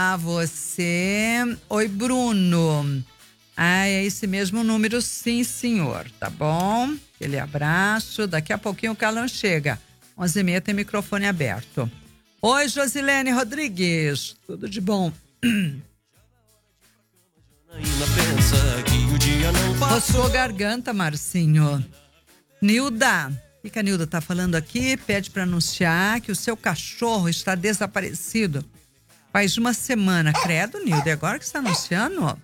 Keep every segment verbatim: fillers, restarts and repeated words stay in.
Olá, você. Oi, Bruno. Ah, é esse mesmo número, sim, senhor. Tá bom? Aquele abraço. Daqui a pouquinho o Carlão chega. onze e meia tem microfone aberto. Oi, Josilene Rodrigues. Tudo de bom? Roçou garganta, Marcinho. Nilda. O que a Nilda tá falando aqui? Pede para anunciar que o seu cachorro está desaparecido. Faz uma semana. Credo, Nilda. E agora que você está anunciando?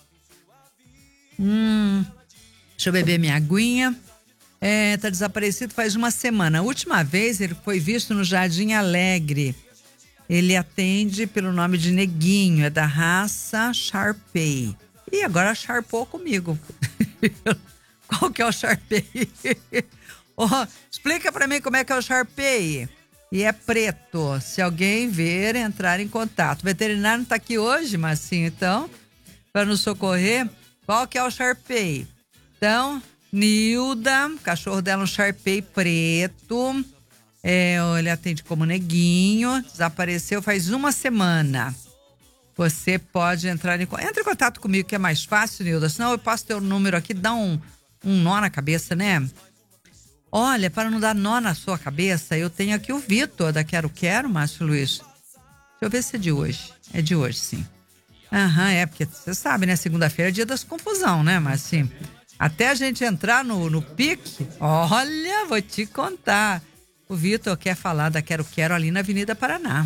Hum, deixa eu beber minha aguinha. É, tá desaparecido faz uma semana. A última vez ele foi visto no Jardim Alegre. Ele atende pelo nome de Neguinho, é da raça Shar-Pei. E agora charpou comigo. Qual que é o Shar-Pei? Oh, explica pra mim como é que é o Shar-Pei. E é preto. Se alguém ver, entrar em contato. O veterinário não tá aqui hoje, mas sim, então, para nos socorrer. Qual que é o Shar-Pei? Então, Nilda, cachorro dela, um Shar-Pei preto. É, ele atende como Neguinho. Desapareceu faz uma semana. Você pode entrar em... Entre em contato comigo, que é mais fácil, Nilda. Senão eu passo teu número aqui, dá um, um nó na cabeça, né? Olha, para não dar nó na sua cabeça, eu tenho aqui o Vitor da Quero Quero, Márcio Luiz. Deixa eu ver se é de hoje. É de hoje, sim. Aham, é, porque você sabe, né? Segunda-feira é dia das confusão, né? Mas assim, até a gente entrar no, no pique, olha, vou te contar. O Vitor quer falar da Quero Quero ali na Avenida Paraná.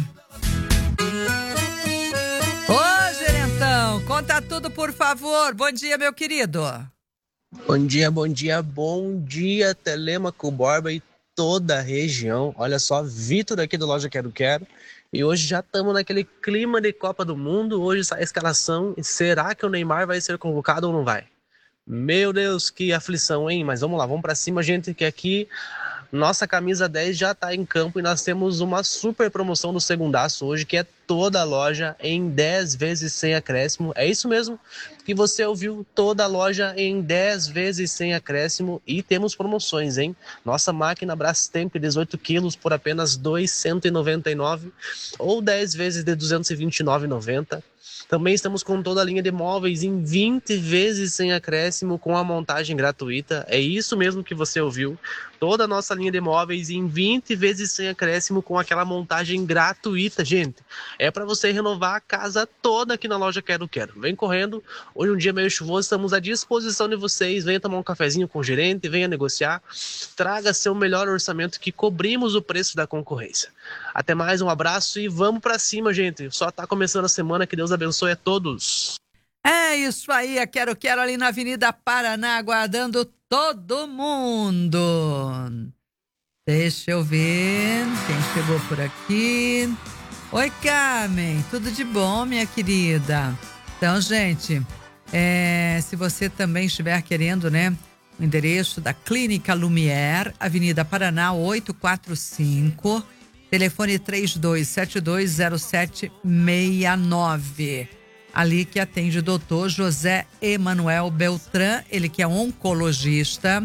Ô, gerentão, conta tudo, por favor. Bom dia, meu querido. Bom dia, bom dia, bom dia, Telêmaco, Borba e toda a região. Olha só, Vitor aqui da loja Quero Quero. E hoje já estamos naquele clima de Copa do Mundo. Hoje sai a escalação. Será que o Neymar vai ser convocado ou não vai? Meu Deus, que aflição, hein? Mas vamos lá, vamos pra cima, gente, que aqui nossa camisa dez já tá em campo e nós temos uma super promoção do Segundaço hoje, que é toda a loja em dez vezes sem acréscimo. É isso mesmo que você ouviu, toda a loja em dez vezes sem acréscimo e temos promoções, hein? Nossa máquina Brastemp dezoito quilos por apenas dois mil cento e noventa e nove reais ou dez vezes de duzentos e vinte e nove reais e noventa centavos. Também estamos com toda a linha de móveis em vinte vezes sem acréscimo com a montagem gratuita. É isso mesmo que você ouviu. Toda a nossa linha de móveis em vinte vezes sem acréscimo com aquela montagem gratuita, gente. É para você renovar a casa toda aqui na loja Quero Quero. Vem correndo. Hoje um dia meio chuvoso, estamos à disposição de vocês. Venha tomar um cafezinho com o gerente, venha negociar. Traga seu melhor orçamento que cobrimos o preço da concorrência. Até mais, um abraço e vamos para cima, gente. Só tá começando a semana, que Deus abençoe a todos. É isso aí, a Quero Quero ali na Avenida Paraná, aguardando todo mundo. Deixa eu ver quem chegou por aqui. Oi, Carmen, tudo de bom, minha querida? Então, gente, é, se você também estiver querendo, né, o endereço da Clínica Lumière, Avenida Paraná oitocentos e quarenta e cinco, telefone três dois sete dois zero sete seis nove. Ali que atende o doutor José Emanuel Beltrán, ele que é oncologista.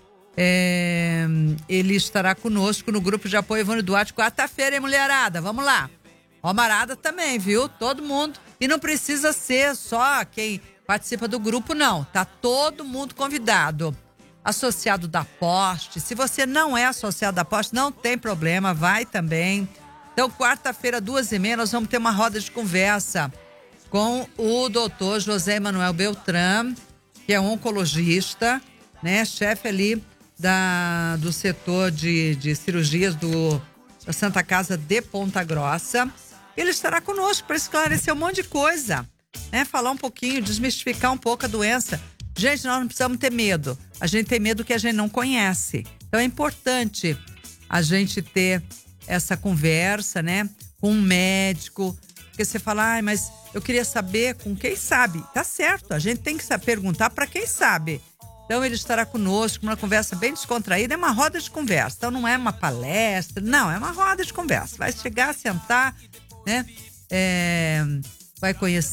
É, ele estará conosco no grupo de apoio Ivone Duarte, quarta-feira, hein, mulherada? Vamos lá. Romarada também, viu? Todo mundo. E não precisa ser só quem participa do grupo, não. Tá todo mundo convidado. Associado da Poste. Se você não é associado da Poste, não tem problema, vai também. Então, quarta-feira, duas e meia, nós vamos ter uma roda de conversa com o doutor José Emanuel Beltrán, que é oncologista, né? Chefe ali da, do setor de, de cirurgias do, da Santa Casa de Ponta Grossa. Ele estará conosco para esclarecer um monte de coisa, né? Falar um pouquinho, desmistificar um pouco a doença. Gente, nós não precisamos ter medo. A gente tem medo que a gente não conhece. Então é importante a gente ter essa conversa, né? Com um médico. Porque você fala, ah, mas eu queria saber com quem sabe. Tá certo, a gente tem que perguntar para quem sabe. Então ele estará conosco, uma conversa bem descontraída, é uma roda de conversa. Então não é uma palestra, não, é uma roda de conversa. Vai chegar, sentar, né? É, vai conhecer